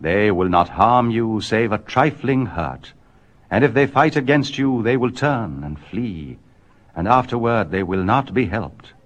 They will not harm you save a trifling hurt, and if they fight against you, they will turn and flee, and afterward they will not be helped.